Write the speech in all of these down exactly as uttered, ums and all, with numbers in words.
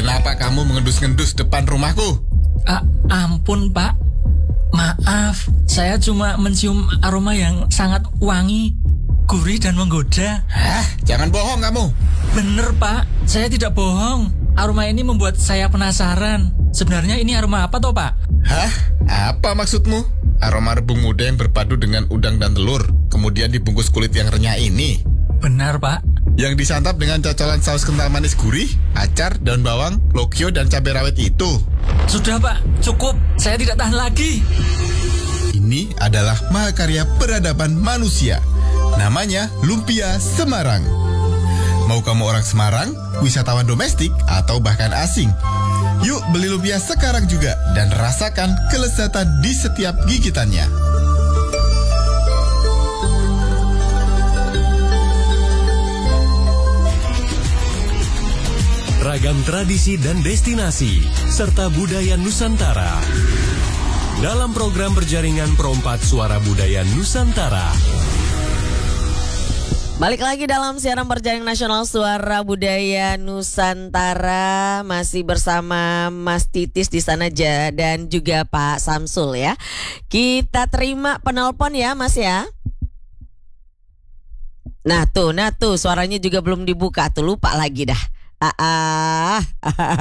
Kenapa kamu mengendus-ngendus depan rumahku? Ah, ampun Pak, maaf, saya cuma mencium aroma yang sangat wangi, gurih dan menggoda. Hah? Jangan bohong kamu. Bener Pak, saya tidak bohong. Aroma ini membuat saya penasaran. Sebenarnya ini aroma apa toh Pak? Hah? Apa maksudmu? Aroma rebung muda yang berpadu dengan udang dan telur, kemudian dibungkus kulit yang renyah ini. Benar Pak. Yang disantap dengan cocolan saus kental manis gurih, acar, daun bawang, lokyo, dan cabai rawit itu. Sudah Pak, cukup. Saya tidak tahan lagi. Ini adalah mahakarya peradaban manusia. Namanya Lumpia Semarang. Mau kamu orang Semarang, wisatawan domestik, atau bahkan asing? Yuk beli lumpia sekarang juga dan rasakan kelezatan di setiap gigitannya. Ragam tradisi dan destinasi, serta budaya Nusantara. Dalam program berjaringan Perompak Suara Budaya Nusantara. Balik lagi dalam siaran berjaring nasional Suara Budaya Nusantara. Masih bersama Mas Titis di sana aja dan juga Pak Samsul ya. Kita terima penelpon ya Mas ya. Nah tuh, nah tuh suaranya juga belum dibuka tuh, lupa lagi dah. Ah, ah.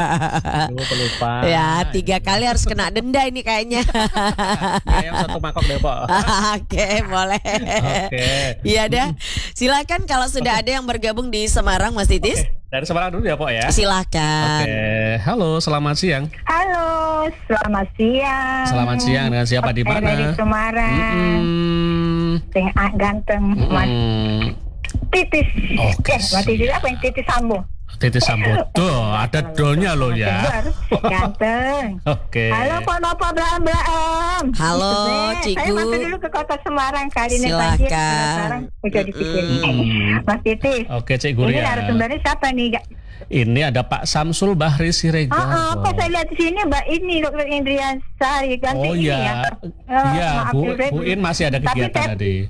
Pelupa. Ya tiga kali harus kena denda ini kayaknya. Ayam satu mangkok deh Pak. Oke boleh. Oke. Iya dah. Silakan kalau sudah ada yang bergabung di Semarang Mas Titis. Oke. Dari Semarang dulu ya Pak ya. Silakan. Oke. Halo, selamat siang. Halo, selamat siang. Selamat siang, dengan siapa di Oke, mana? Dari Semarang. Mm-mm. Sing ah, ganteng Mas Mm-mm. Titis. Oke, Eh, Mas Titis apa yang Titis Sambo? Titis Sambo. Tuh, ada donya loh ya. Ganteng. Oke. Halo, Ponopo Blam Blam. Halo, Gitu, Cigu. Saya mampir dulu ke kota Semarang kali ini Silakan. pagi. Sekarang udah dipikirin. Mm-mm. Mas Titis. Oke, Cik Ini Guria. narasumbernya siapa nih? Ini ada Pak Samsul Bahri Siregar. Ah, apa saya lihat di sini Mbak ini Dokter Indrian Sari ganti Oh ini ya. iya, Eh, iya maaf, Bu, saya- Bu In masih ada Tapi kegiatan saya- tadi.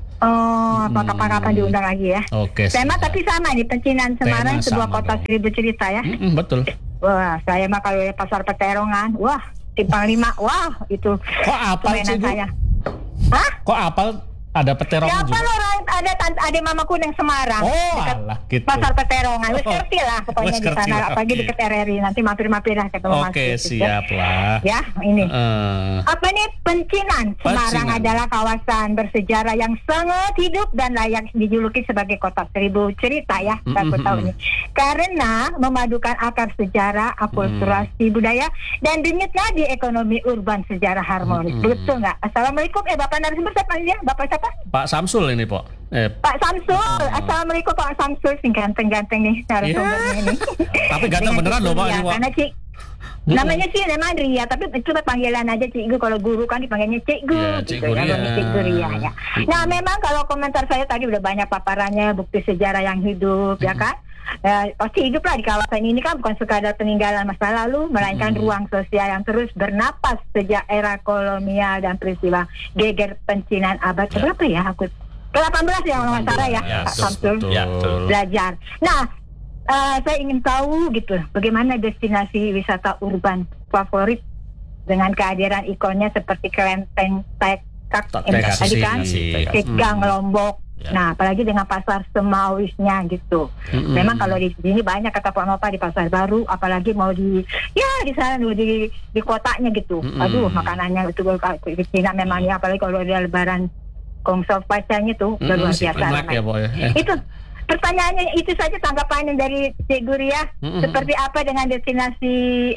Oh, apa Hmm. kapan-kapan diundang lagi ya. Oke. Tema siap. tapi sama nih, Pecinan Semarang, Tema sebuah sama kota dong. seribu cerita ya. Mm-mm, betul. Wah, saya mah kalau lihat pasar Peterongan, wah, Simpang Lima, wah, itu Kok apal sih permainan Bu? saya. Hah? Kok apal ada peterongan Siapa juga? lo orang ada tante adik mamaku yang Semarang, Oh, dekat alah, gitu. pasar Peterongan. Wes Oh, ngerti lah pokoknya wes di ngerti sana, lah, apalagi oke. deket R R I. Nanti mampir-mampir lah ketemu Mas Oke, Titis, siap lah. Ya, ini. Eh, Apa nih Pencinan? Semarang Pencinan. adalah kawasan bersejarah yang sangat hidup dan layak dijuluki sebagai kota seribu cerita ya. Saya Mm-mm. tahu ini. Karena memadukan akar sejarah, akulturasi budaya dan denyutnya di ekonomi urban sejarah harmonis. Mm-mm. Betul nggak? Assalamualaikum. Eh Bapak narasumber siapa dia? Bapak siapa? Pak Samsul ini, Pak. Eh, Pak Samsul. Assalamualaikum Pak Samsul. Sing ganteng-ganteng nih narasumbernya ini. Tapi ganteng Dengan beneran loh, Pak, Cik ini, Ria, Pak. Karena Cik namanya sih memang Ria, tapi itu panggilan aja Cikgu. Kalau guru kan dipanggilnya Cikgu, Iya, gitu Cikgu ya, Ria. namanya Cikgu Ria ya. Nah, memang kalau komentar saya tadi udah banyak paparannya, bukti sejarah yang hidup, ya kan? Eh, pasti hidup lah di kawasan ini kan bukan sekadar peninggalan masa lalu, melainkan ruang sosial yang terus bernapas sejak era kolonial dan peristiwa geger pencinan abad berapa ya? Aku ke delapan belas ya kalau nggak salah ya, Ya, Pak betul, Samsul. betul. Ya, betul. Belajar. Nah, eh, saya ingin tahu gitu, bagaimana destinasi wisata urban favorit dengan kehadiran ikonnya seperti Kelenteng Tekak Tak- ini Tekak tadi sih, kan, sih. Gang Hmm. Lombok. Ya. Nah, apalagi dengan pasar Semawisnya gitu. Mm-mm. Memang kalau di sini banyak kata Pak Nova di Pasar Baru, apalagi mau di ya di sana dulu di di kotanya gitu. Mm-mm. Aduh, makanannya itu di Cina memang ya, apalagi kalau ada Lebaran Kongsol Pacanya tuh udah Mm-mm, luar si biasa. penak ramai. ya, Pak ya. Eh. Itu pertanyaannya itu saja, tanggapannya dari Cik Guria. Mm-mm. Seperti apa dengan destinasi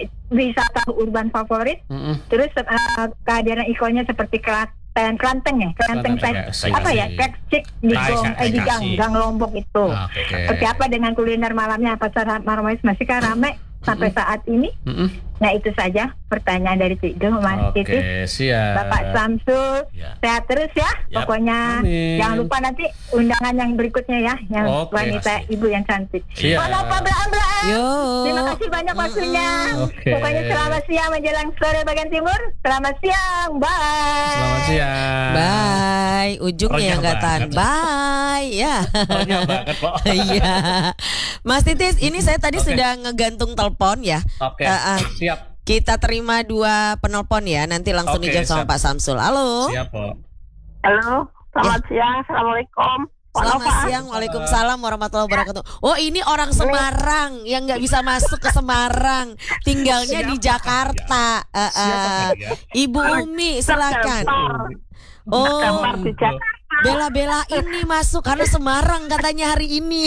wisata urban favorit? Mm-mm. Terus uh, kehadiran ikonnya seperti Klaten, Klanteng ya, Klanteng Klanteng, Tek- ya, apa ya, Tekasi. Kekcik di Tai- Gong, eh, di Gang, Tekasi. Gang Lombok itu. Ah, oke. Seperti apa dengan kuliner malamnya, pasar Marmais masih kan ramai sampai saat ini? Mm-mm. Nah itu saja pertanyaan dari Cik Gu, Mas Oke, Titis. siap. Bapak Samsul, Ya. sehat terus ya. Yap. Pokoknya Amin. jangan lupa nanti undangan yang berikutnya ya, yang Oke, wanita pasti. ibu yang cantik. Siap. Kalau apa belaan-belaan. Yo. Terima kasih banyak waktunya. Oke. Pokoknya selamat siang menjelang sore bagian timur. Selamat siang, bye. Selamat siang. Bye. Ujungnya Renyah yang katakan banget. bye ya. Renyah banget, Pak. Iya. Mas Titis, ini saya tadi Oke. sudah ngegantung telepon ya. Oke, Eh, eh, siap. Kita terima dua penelpon ya. Nanti langsung Oke, dijawab sama siap. Pak Samsul. Halo. Siap, Pak. Halo, selamat siang, assalamualaikum. Pak Selamat Nova. siang, waalaikumsalam warahmatullahi wabarakatuh. Oh, ini orang Semarang yang nggak bisa masuk ke Semarang, tinggalnya di Jakarta. Eh, eh, Siapa ya? Ibu Umi, silakan. Terdaftar Oh, terdaftar di Jakarta. bela-bela ini masuk karena Semarang katanya hari ini.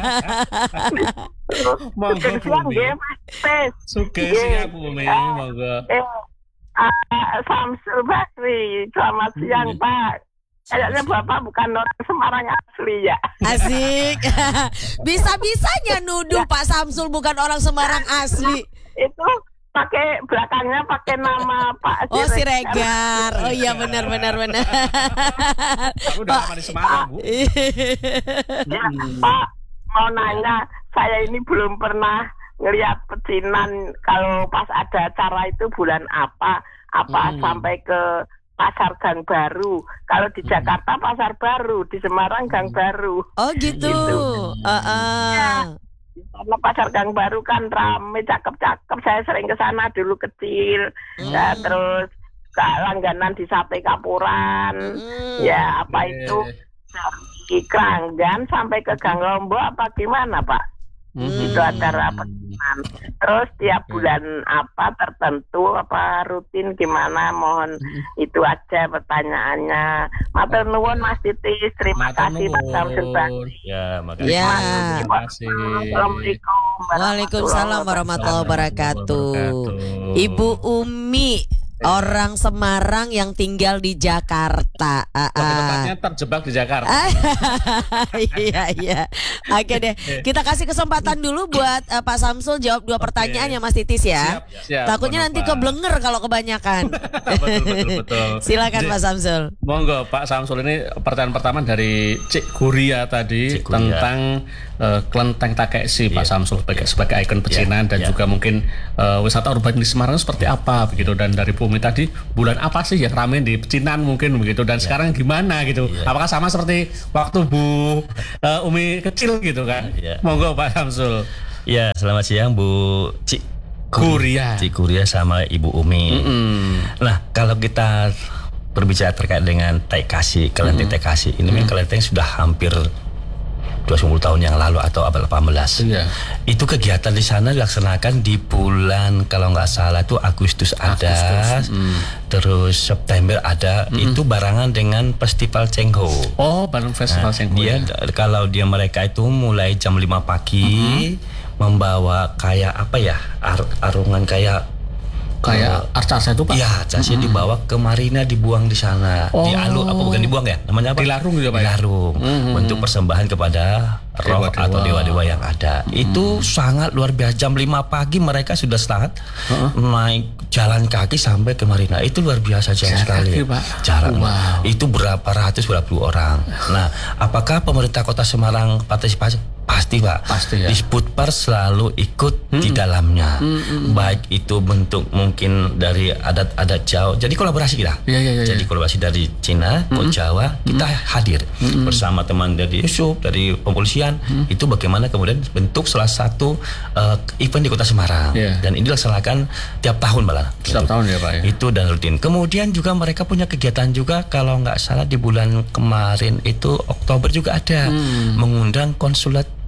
Monggo, Sugeng siang, Bumi. nggih, Mas Tis. Sugeng Nggih. siang, Bumi. Monggo. Eh, ah, Samsul Basri, selamat siang, Pak. Kayaknya Bapak bukan orang Semarang asli ya. Asik. Bisa-bisanya nuduh Pak Samsul bukan orang Semarang asli. Itu pakai belakangnya pakai nama Pak Oh, Siregar. Oh iya, benar benar benar. Aku udah lama di Semarang, Bu. Ya, Pak, mau nanya, saya ini belum pernah ngelihat pecinan kalau pas ada acara itu bulan apa, apa Hmm. sampai ke Pasar Gang Baru. Kalau di Jakarta Pasar Baru, di Semarang Gang Baru. Oh gitu. Gitu. Heeh. Karena Pasar Gang Baru kan rame, cakep-cakep. Saya sering ke sana dulu kecil. Ya, terus ke langganan di Sate Kapuran. Hmm. Ya, apa Oke. itu dari Kranggan sampai ke Gang Lombok apa gimana, Pak? Hmm. Itu acara pecinan. Terus tiap bulan apa tertentu apa rutin gimana, mohon itu aja pertanyaannya. Matur nuwun Mas Titis, terima Matur kasih Pak nuwun. Samsul Basri. Ya, makasih. Ya. Terima kasih. Assalamualaikum Waalaikumsalam warahmatullahi wabarakatuh. Wabarakatuh. Ibu Umi, orang Semarang yang tinggal di Jakarta. Ah, Lebih ah. tepatnya terjebak di Jakarta. Ah, Iya iya. Oke deh. Kita kasih kesempatan dulu buat eh, Pak Samsul jawab dua pertanyaan ya Mas Titis ya. Siap, siap, Takutnya Mbak nanti Nova. keblenger kalau kebanyakan. betul, betul, betul. Silakan Jadi, Pak Samsul. Monggo Pak Samsul, ini pertanyaan pertama dari Cik Guria tadi Cik Guria. tentang eh, kelenteng Takeshi Pak Samsul sebagai, sebagai ikon pecinan dan ya. juga mungkin eh, wisata urban di Semarang seperti apa begitu, dan dari Bumi tadi bulan apa sih yang ramai di pecinan mungkin begitu, dan sekarang gimana gitu, Ya. apakah sama seperti waktu Bu eh, Umi kecil gitu kan? Ya. Monggo Pak Samsul. Ya, selamat siang Bu Cik Guria. Cik Guria sama Ibu Umi. Mm. Nah, kalau kita berbicara terkait dengan Takeshi, kelenteng Takeshi, ini memang kelenteng sudah hampir dua puluh tahun yang lalu atau abad delapan belas. Iya. Itu kegiatan di sana dilaksanakan di bulan kalau nggak salah itu Agustus ada, Agustus, mm. terus September ada. Itu barengan dengan Festival Cengho. Oh, bareng festival Nah, Cengho dia ya. d- kalau dia mereka itu mulai jam lima pagi membawa kayak apa ya, ar- arungan kayak Kayak arca itu Pak. iya, jasnya dibawa ke marina, dibuang di sana. Oh. Dialu apa bukan dibuang ya? Namanya apa? Dilarung gitu ya, Pak, ya? Dilarung. Mhm. Bentuk persembahan kepada roh Dewa-dewa. atau dewa-dewa yang ada. Itu sangat luar biasa. Jam lima pagi mereka sudah start naik jalan kaki sampai ke marina. Itu luar biasa jauh Jalan sekali. kaki, Pak. Jarak. Wow. Itu berapa ratus berapa puluh orang. Nah, apakah pemerintah Kota Semarang partisipasi? Pasti Pak. Pasti, ya. Disputper selalu ikut di dalamnya. Baik itu bentuk mungkin dari adat-adat Jawa. Jadi kolaborasi kita. Iya, iya, iya, Jadi iya. kolaborasi dari Cina, ke Jawa, kita hadir bersama teman dari Yusuf, dari kepolisian. Itu bagaimana kemudian bentuk salah satu uh, event di Kota Semarang. Iya. Dan ini dilaksanakan tiap tahun malah. Setiap Itu- tahun ya, Pak, ya? Itu dan rutin. Kemudian juga mereka punya kegiatan juga kalau nggak salah di bulan kemarin itu Oktober juga ada mengundang konsulat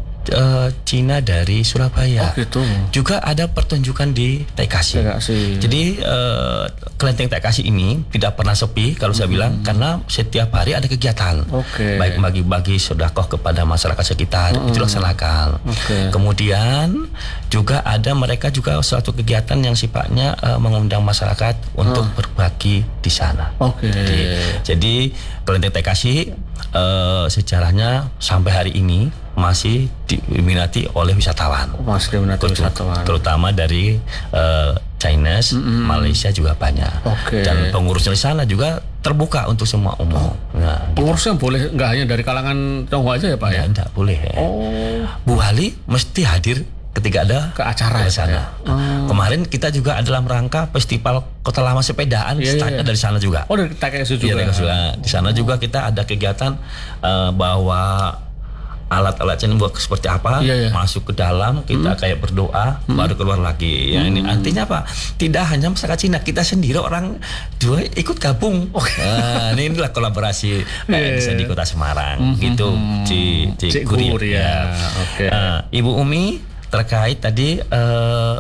uh, Cina dari Surabaya. Oh, gitu. Juga ada pertunjukan di Takeshi. Takeshi. Jadi uh, kelenteng Takeshi ini tidak pernah sepi kalau saya bilang, karena setiap hari ada kegiatan. Oke. Baik bagi-bagi sedekah kepada masyarakat sekitar itu dilaksanakan. Oke. Kemudian juga ada mereka juga suatu kegiatan yang sifatnya uh, mengundang masyarakat untuk berbagi di sana. Oke. Jadi, jadi kelenteng Takeshi uh, sejarahnya sampai hari ini masih diminati oleh wisatawan. Mas diminati Terut- wisatawan. Terutama dari uh, Chinese, Malaysia juga banyak. Oke. Dan pengurusnya di sana juga terbuka untuk semua umum. Nah, Pengurusnya boleh nggak hanya dari kalangan Tionghoa aja ya Pak ya? ya enggak boleh. Oh. Bu Hali mesti hadir ketika ada Ke acara di ya, sana. Kemarin kita juga dalam rangka festival Kota Lama Sepedaan, Iya, iya, startnya iya. dari sana juga. Oh, dari Takeshi Iya, juga. dari sana. Di sana juga kita ada kegiatan eh, bahwa alat-alatnya buat seperti apa, Iya, iya. masuk ke dalam, kita Hmm. kayak berdoa, Hmm. baru keluar lagi. Ya, ini artinya apa? Tidak hanya masyarakat Cina, kita sendiri orang dua ikut gabung. Nah, ini inilah kolaborasi eh, Iya. bisa di Kota Semarang, Hmm. gitu, Ci, Ci Cik Guri. Gur, ya. Oke. Nah, Ibu Umi terkait tadi. eh,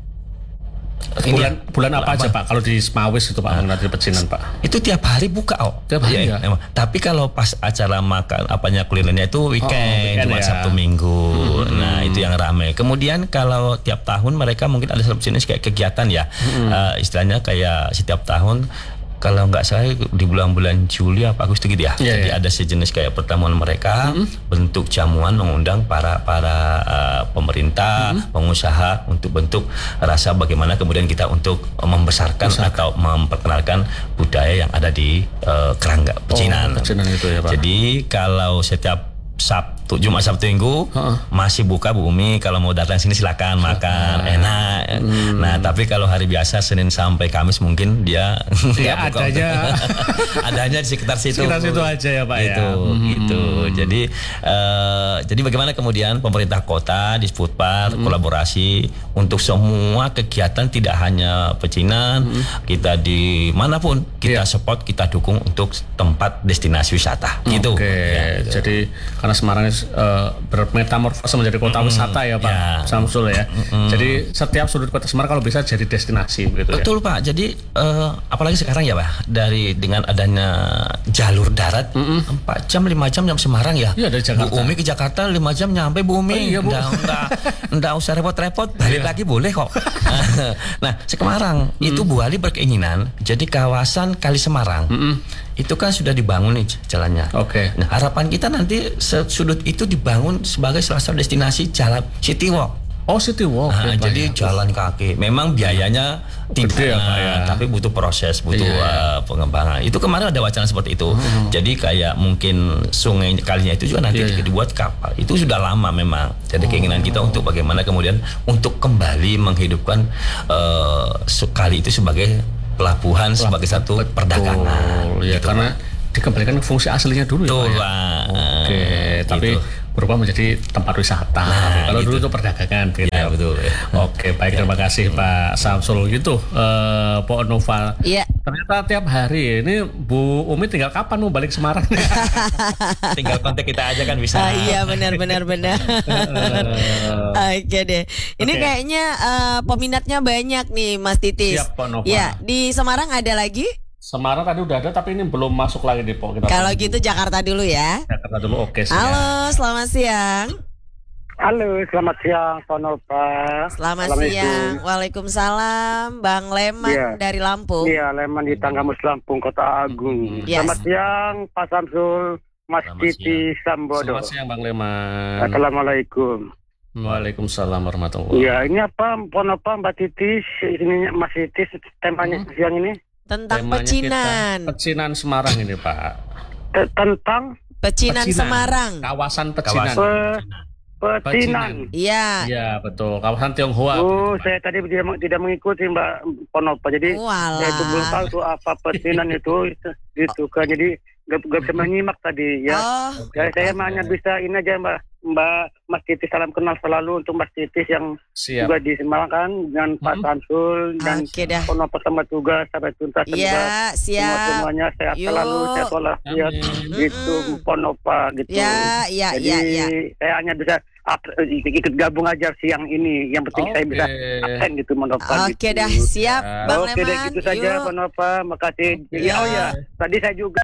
ini Bulan ya, bulan apa aja Pak? Kalau di Semawis itu Pak, nanti pecinan Pak. itu tiap hari buka, oh. Tiap hari ya? emang. Tapi kalau pas acara makan apanya kulinernya itu weekend, weekend cuma ya. Sabtu Minggu. Nah, itu yang ramai. Kemudian kalau tiap tahun mereka mungkin ada jenis kayak kegiatan ya. Eh, istilahnya kayak setiap tahun kalau nggak salah di bulan-bulan Juli apa Agustus gitu ya. Iya, Jadi iya. ada sejenis kayak pertemuan mereka, bentuk jamuan mengundang para para uh, pemerintah, pengusaha untuk bentuk rasa bagaimana kemudian kita untuk uh, membesarkan atau memperkenalkan budaya yang ada di uh, Kerangga Pecinan. Oh, Pecinan itu ya Pak. Jadi kalau setiap Sabtu, Jumat, Sabtu, Minggu Heeh. masih buka Bu Umi. Kalau mau datang sini silakan makan, enak. Hmm. Nah, tapi kalau hari biasa Senin sampai Kamis mungkin dia Ya, nggak buka adanya. untuk- adanya di sekitar situ. Sekitar situ aja ya, Pak, ya. Gitu, Hmm. gitu. Jadi, eh, jadi bagaimana kemudian pemerintah kota di Sputpar Hmm. kolaborasi untuk semua kegiatan tidak hanya pecinan, kita di manapun kita Iya. support, kita dukung untuk tempat destinasi wisata. Gitu. Oke, Ya, gitu. jadi karena Semarang ini uh, bermetamorfose menjadi kota wisata ya Pak ya. Samsul ya. Jadi setiap sudut kota Semarang kalau bisa jadi destinasi begitu ya. Betul Pak. Jadi eh, apalagi sekarang ya Pak, dari dengan adanya jalur darat empat jam lima jam nyampe Semarang ya. Iya, dari Jakarta. Bu Umi ke Jakarta lima jam nyampe Bu Umi. Oh, iya, Bu. Nggak, nggak, nggak usah repot-repot, balik lagi boleh kok. Nah, Semarang itu Bu Ali berkeinginan jadi kawasan Kali Semarang. Itu kan sudah dibangun nih jalannya. Oke. Nah, harapan kita nanti sudut itu dibangun sebagai salah satu destinasi jalan City Walk. Oh, City Walk. Nah, ya, Pak, jadi ya. jalan kaki. Memang biayanya tinggi, Gede ya, Pak, ya. tapi butuh proses, butuh Iya, iya. uh, pengembangan. Itu kemarin ada wacana seperti itu. Jadi kayak mungkin sungai kalinya itu juga nanti Iya, iya. dibuat kapal. Itu sudah lama memang. Jadi keinginan kita untuk bagaimana kemudian untuk kembali menghidupkan uh, su- kali itu sebagai pelabuhan, sebagai satu perdagangan. Ya, Gitu, karena Pak. dikembalikan ke fungsi aslinya dulu Betul, ya Pak. Pak. Ya? Oke, Gitu. tapi berubah menjadi tempat wisata. Nah, Kalau gitu. dulu itu perdagangan gitu. Ya, betul. Oke, baik, terima kasih Pak Samsul gitu. Eh, Pak Nova. Iya. Ternyata tiap hari ini Bu Umi tinggal kapan mau balik Semarang? Tinggal kontak kita aja kan bisa. Ah, iya benar benar benar. Oke deh. Ini Oke. kayaknya eh, peminatnya banyak nih Mas Titis. Siap, Pak Nova. Ya, di Semarang ada lagi? Semarang tadi udah ada tapi ini belum masuk lagi di Pok. Kita Kalau tunggu. gitu Jakarta dulu ya. Jakarta dulu, oke. siap. Halo, selamat siang. Halo, selamat siang, Sonopa. Selamat siang. Waalaikumsalam, Bang Leman Iya. dari Lampung. Iya, Leman di Tanggamus Lampung, Kota Agung. Yes. Selamat siang, Pak Samsul, Mas Selamat Titi Sambodo. Selamat siang Bang Leman. Assalamualaikum. Waalaikumsalam warahmatullahi Iya, ini apa, Ponopa, Mbak Titi, ini Mas Titi, temanya siang ini Tentang Temanya pecinan. kita pecinan Semarang ini Pak. Te- tentang Pecinan Semarang. Kawasan pecinan. Kawasan. pe- pecinan. Iya. Iya betul. Kawasan Tionghoa. Oh, begitu, Pak. saya tadi tidak, tidak mengikuti Mbak Ponopa, jadi Walah. saya itu belum tahu tuh apa pecinan itu, itu kan, jadi gak, gak bisa menyimak tadi ya. Oh, Ya, saya hanya bisa ini aja Mbak, Mbak Mas Titis, salam kenal selalu untuk Mas Titis yang Siap. juga di Semarang kan, dan Pak Hmm. Samsul dan oke dah. Ponopo sama tugas sampai tuntas juga. Iya, Semua siap. semuanya sehat Yuk. selalu, sehat walafiat Amin. gitu, Ponopa gitu. Ya, ya, Jadi ya, ya. saya hanya bisa up- ikut gabung aja siang ini. Yang penting saya bisa Oke. absen gitu Ponopa. Oke gitu. dah, siap, Bang Oke deh, Leman. gitu saja Yuk. Ponopa, makasih. Oke. Ya, oh ya, tadi saya juga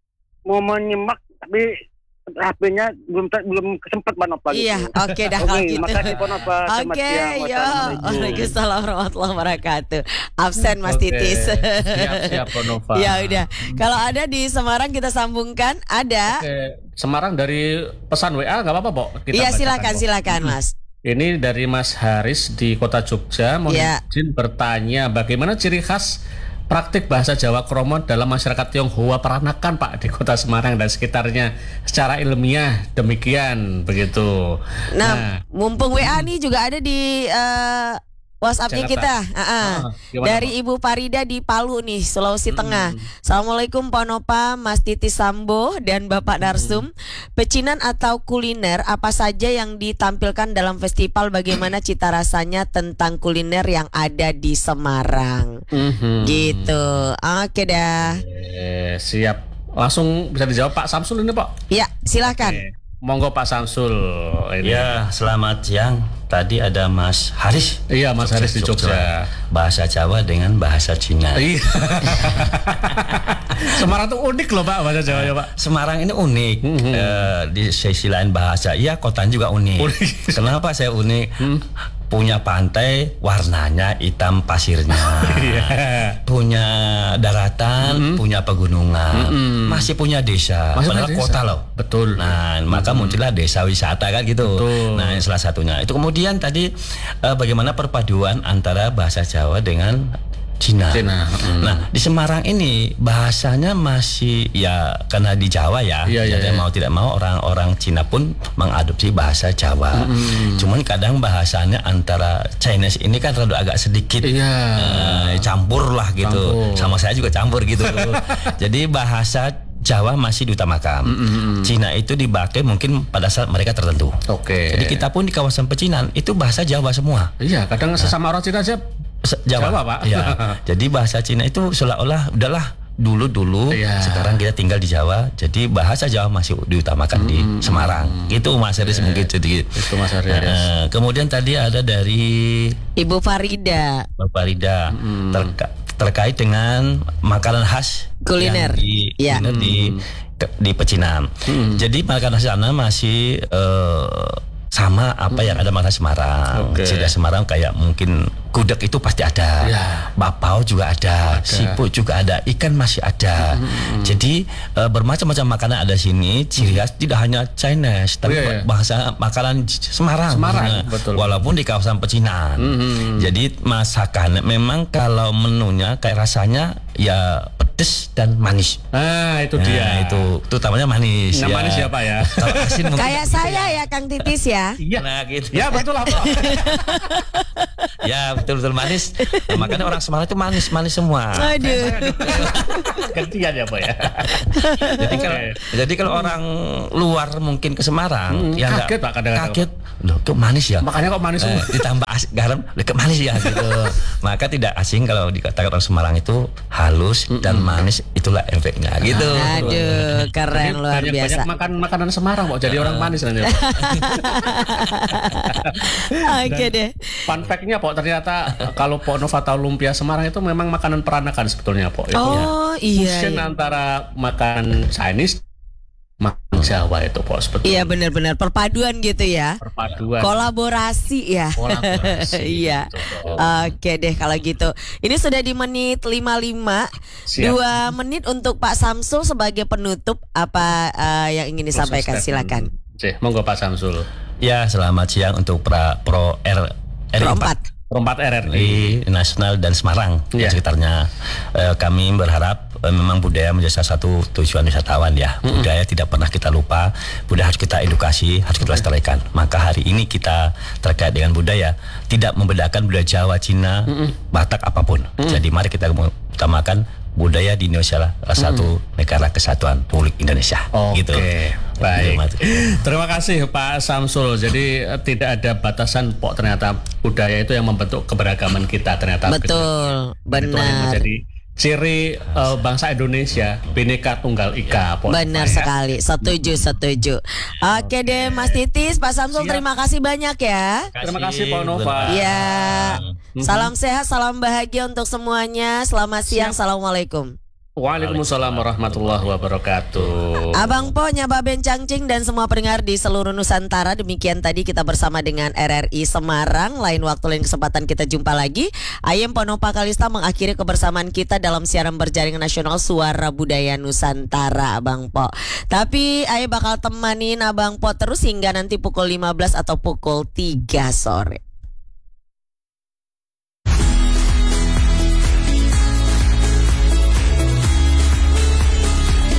mau menyimak tapi H P-nya belum belum kesempet Ponopa gitu. Iya, oke dah kalau Oke, gitu. makasih Ponopa. Selamat Oke, siang. yo. Wassalamualaikum. Waalaikumsalam warahmatullahi wabarakatuh. Absen Mas Oke. Titis. Siap, siap Nova. Ya udah. Kalau ada di Semarang kita sambungkan, ada. Oke. Semarang dari pesan W A nggak apa-apa, Pok? Kita Iya, bacakan, silakan Pok. silakan Mas. Ini dari Mas Haris di Kota Jogja. Mohon Iya. izin bertanya, bagaimana ciri khas praktik bahasa Jawa Kromo dalam masyarakat Tionghoa Peranakan, Pak, di Kota Semarang dan sekitarnya secara ilmiah demikian begitu. Nah, mumpung W A nih juga ada di eh, WhatsApp-nya Jakarta. kita. Ah, ah. Ah, gimana, Dari Pak? Ibu Farida di Palu nih, Sulawesi Tengah. Assalamualaikum Pak Nopa, Mas Titi Sambo dan Bapak Darsum. Pecinan atau kuliner apa saja yang ditampilkan dalam festival? Bagaimana cita rasanya tentang kuliner yang ada di Semarang? Mhm. Gitu. Oke dah. Eh, siap. Langsung bisa dijawab Pak Samsul ini, Pak. Ya, silakan. Oke. Monggo Pak Samsul. Ini. Ya, selamat siang. Tadi ada Mas Haris. Iya, Mas Haris di Jogja. Bahasa Jawa dengan bahasa Cina. Iya. Semarang tuh unik loh Pak, bahasa Jawa ya Pak. Semarang ini unik. Mhm. Eh, di sisi lain bahasa, iya kotanya juga unik. Unik. Kenapa saya unik? Punya pantai, warnanya hitam pasirnya. Iya. Punya daratan, punya pegunungan, masih punya desa. Masih Padahal punya desa. kota loh. Betul. Nah, maka muncullah desa wisata kan gitu. Betul. Nah, yang salah satunya. Itu kemudian tadi eh, bagaimana perpaduan antara bahasa Jawa dengan Cina. Cina, mm. Nah, di Semarang ini bahasanya masih ya karena di Jawa ya. Iya, iya, jadi iya. mau tidak mau orang-orang Cina pun mengadopsi bahasa Jawa. Mm. Cuman kadang bahasanya antara Chinese ini kan rada agak sedikit Iya. eh, campur lah gitu. Campur. Sama saya juga campur gitu. Jadi bahasa Jawa masih diutamakan. Mm-mm. Cina itu dipakai mungkin pada saat mereka tertentu. Oke. Jadi kita pun di kawasan pecinan itu bahasa Jawa semua. Iya, kadang sesama orang Cina aja Se- Jawa, Jawa, Pak. Ya. Jadi bahasa Cina itu seolah-olah udahlah dulu-dulu. Iya. Sekarang kita tinggal di Jawa. Jadi bahasa Jawa masih diutamakan di Semarang. Itu Mas Haris mungkin jadi. itu Mas Haris. Eh, kemudian tadi ada dari Ibu Farida. Bapak Rida terka- terkait dengan makanan khas Kuliner. yang di, Ya. kuliner di ke- di pecinan. Jadi makanan khas sana masih eh, sama apa yang ada makanan Semarang. Oke. Cina Semarang kayak mungkin gudeg itu pasti ada, Ya. bapau juga ada, siput juga ada, ikan masih ada. Jadi eh, bermacam-macam makanan ada sini. Ciri khas tidak hanya Chinese, tapi Oh, iya, iya. bahasa makanan Semarang. Semarang, Nah, betul. Walaupun di kawasan pecinan. Mhm. Jadi masakan memang kalau menunya kayak rasanya ya pedes dan manis. Nah, itu Nah, dia. itu itu utamanya manis. Yang manis ya, Pak, ya? Kalau asin mungkin Kayak saya ya Kang Titis ya. Iya. Nah, gitu. Ya, betul lah, Pak. Ya betul-betul manis. Nah, makanya orang Semarang itu manis-manis semua. Aduh. Gantian ya, Pak ya. Jadi kalau jadi kalau orang luar mungkin ke Semarang, Hmm, ya nggak- kaget, Pak, kadang-kadang, kaget. Loh, kok manis ya? Makanya kok manis semua. Eh, ditambah as- garam, loh, kok manis ya gitu. Maka tidak asing kalau dikatakan orang Semarang itu halus dan manis, itulah efeknya gitu. Aduh, keren luar banyak, biasa. banyak makan makanan Semarang, Pak. Jadi orang manis nanti. Pak. Oke Dan deh. Fun fact-nya, Pak, ternyata kalau Pak Nova tahu lumpia Semarang itu memang makanan peranakan sebetulnya, Pak. Itu Oh iya. fusion iya. antara makanan Chinese, makanan Jawa itu, Pak, sebetulnya. Iya benar-benar perpaduan gitu ya. Perpaduan. Kolaborasi ya. Kolaborasi, Iya. betul. Oke deh kalau gitu. Ini sudah di menit lima puluh lima. Siap. Dua menit untuk Pak Samsul sebagai penutup apa eh, yang ingin disampaikan, Khusus silakan. Cih, monggo Pak Samsul. Ya selamat siang untuk pra, Pro R R Pro empat. empat. Perempat R R I. Di Nasional dan Semarang Iya. dan sekitarnya. Eh, kami berharap eh, memang budaya menjadi salah satu tujuan wisatawan ya. Budaya tidak pernah kita lupa, budaya harus kita edukasi, harus kita lestarikan. Maka hari ini kita terkait dengan budaya tidak membedakan budaya Jawa, Cina, Batak apapun. Jadi mari kita utamakan budaya di Indonesia lah salah satu negara kesatuan Republik Indonesia. Oke, Gitu. baik. Terima kasih Pak Samsul. Jadi eh, tidak ada batasan, Pok. Ternyata budaya itu yang membentuk keberagaman kita. Ternyata Betul, begitu. Itu yang benar. menjadi ciri eh, bangsa Indonesia, Bhinneka Tunggal Ika, Pok. Benar Nova, ya. sekali, setuju, setuju. Oke deh Mas Titis, Pak Samsul Siap. terima kasih banyak ya. Terima kasih, Pak Nova. Ya, Mhm. salam sehat, salam bahagia untuk semuanya. Selamat siang, assalamualaikum. Waalaikumsalam warahmatullahi wabarakatuh. Abang Po, Nyaba Ben Cangcing dan semua pendengar di seluruh Nusantara. Demikian tadi kita bersama dengan R R I Semarang. Lain waktu, lain kesempatan kita jumpa lagi. Ayem Ponopa Kalista mengakhiri kebersamaan kita dalam siaran berjaringan nasional Suara Budaya Nusantara, Abang Po. Tapi Ayem bakal temanin Abang Po terus hingga nanti pukul lima belas atau pukul tiga sore.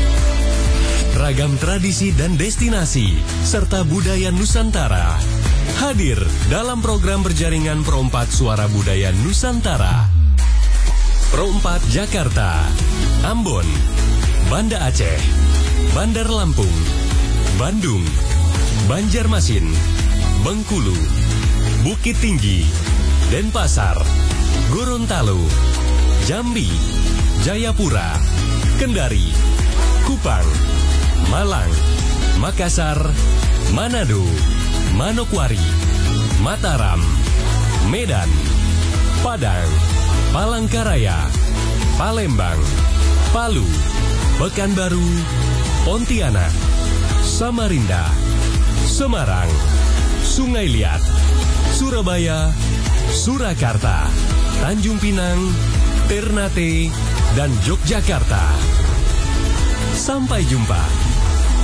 Ragam tradisi dan destinasi serta budaya Nusantara hadir dalam program berjaringan Pro empat Suara Budaya Nusantara. Pro empat Jakarta, Ambon, Banda Aceh, Bandar Lampung, Bandung, Banjarmasin, Bengkulu, Bukit Tinggi, Denpasar, Gorontalo, Jambi, Jayapura, Kendari, Kupang, Malang, Makassar, Manado, Manokwari, Mataram, Medan, Padang, Palangkaraya, Palembang, Palu, Pekanbaru, Pontianak, Samarinda, Semarang, Sungai Liat, Surabaya, Surakarta, Tanjung Pinang, Ternate, dan Yogyakarta. Sampai jumpa.